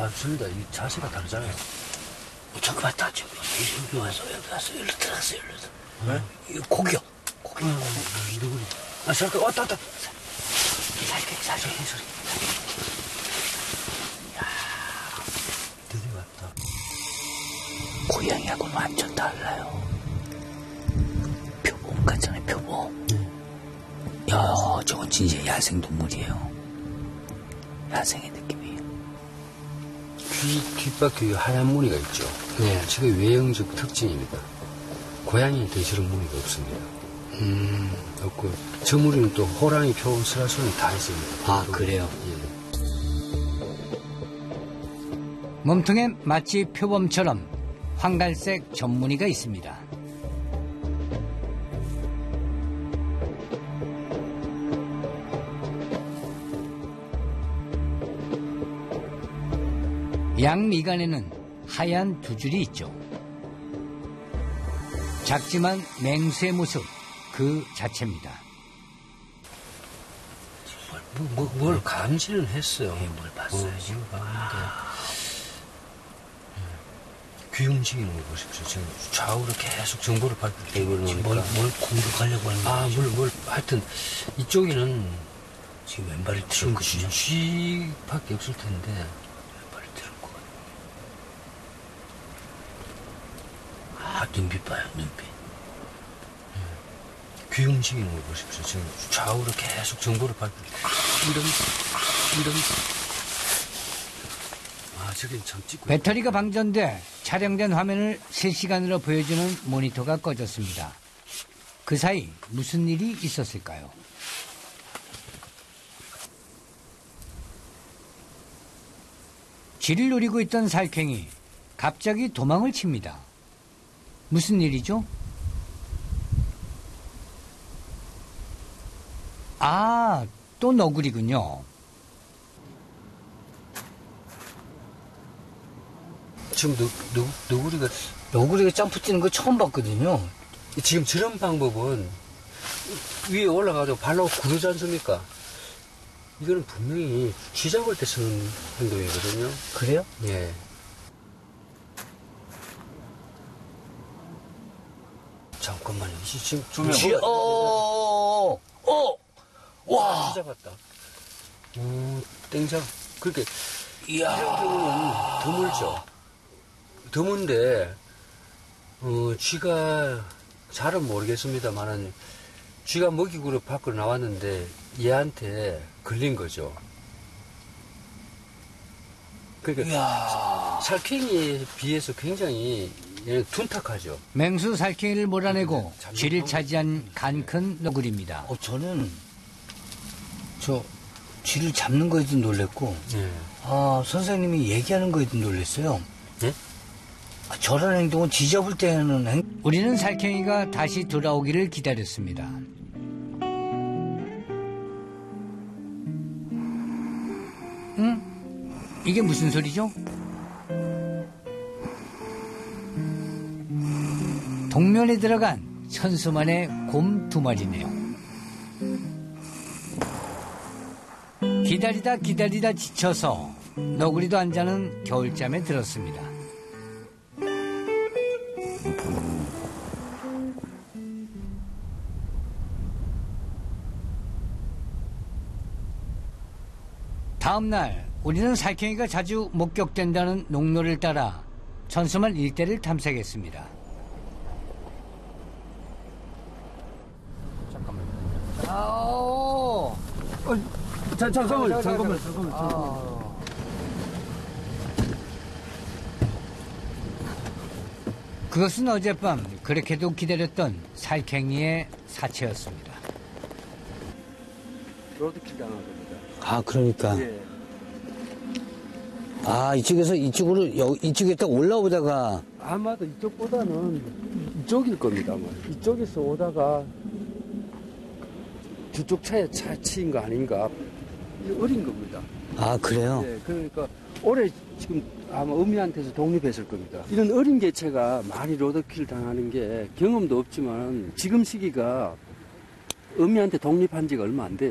맞습니다. 이 자세가 다르잖아요. 잠깐만, 다 지금 여기 와서, 일로 들어갔어요, 일로 들어갔어. 네? 이 고기요. 고기. 누구리? 아, 잠깐, 왔다. 살짝 소리. 드디어 왔다. 고양이하고는 완전 달라요. 표범 같잖아요, 표범. 야, 저건 진짜 야생동물이에요. 야생의 느낌이에요. 뒷바퀴 하얀 무늬가 있죠. 네. 저게 외형적 특징입니다. 고양이는 저런 무늬가 없습니다. 없고, 저 무늬는 또 호랑이, 표범, 슬라소는 다 있습니다. 아, 그래요? 예. 몸통에 마치 표범처럼 황갈색 점무늬가 있습니다. 양 미간에는 하얀 두 줄이 있죠. 작지만 맹수의 모습 그 자체입니다. 뭘 감지는 했어요. 예, 뭘 봤어요, 지금. 귀 움직이는 거 보십시오. 지금 좌우로 계속 정보를 받고 있으니까. 뭘 공격하려고 하는 아, 하여튼, 이쪽에는 지금 왼발을 지금 들었거든요. 쥐밖에 없을 텐데. 왼발을 들었고. 아, 눈빛 봐요, 눈빛. 귀 움직이는 거 보십시오. 지금 좌우로 계속 정보를 받고 이런. 아, 저긴 참 찍고. 배터리가 방전돼 촬영된 화면을 실시간으로 보여주는 모니터가 꺼졌습니다. 그 사이 무슨 일이 있었을까요? 쥐를 노리고 있던 살쾡이 갑자기 도망을 칩니다. 무슨 일이죠? 아, 또 너구리군요. 지금 너구리가 너구리가 점프 뛰는 거 처음 봤거든요. 지금 저런 방법은 위에 올라가서 발로 구르지 않습니까? 이거는 분명히 쥐 잡을 때 쓰는 행동이거든요. 그래요? 예. 잠깐만요. 지금 와. 쥐 잡았다. 땡잡. 그렇게 이야. 이런 경우는 드물죠. 드문데 쥐가 잘은 모르겠습니다만은 쥐가 먹이구로 밖으로 나왔는데 얘한테 걸린 거죠. 그러니까 이야. 살쾡이에 비해서 굉장히 얘는 둔탁하죠. 맹수 살쾡이를 몰아내고 쥐를 차지한 간 큰 너구리입니다. 저는 쥐를 잡는 거에도 놀랬고, 네. 선생님이 얘기하는 거에도 놀랬어요. 네? 저런 행동은 쥐 잡을 때는 우리는 살쾡이가 다시 돌아오기를 기다렸습니다. 이게 무슨 소리죠? 동면에 들어간 천수만의 곰 2마리네요. 기다리다 지쳐서 너구리도 한 잔은 겨울잠에 들었습니다. 다음 날 우리는 살쾡이가 자주 목격된다는 농로를 따라 천수만 일대를 탐색했습니다. 잠깐만. 그것은 어젯밤 그렇게도 기다렸던 살쾡이의 사체였습니다. 로드킬 당한 겁니다. 아, 그러니까. 예. 이쪽에 딱 올라오다가. 아마도 이쪽보다는 이쪽일 겁니다. 아마. 이쪽에서 오다가 저쪽 차에 치인 거 아닌가. 어린 겁니다. 아, 그래요? 네, 그러니까 올해 지금 아마 어미한테서 독립했을 겁니다. 이런 어린 개체가 많이 로드킬 당하는 게 경험도 없지만 지금 시기가 어미한테 독립한 지가 얼마 안 돼요.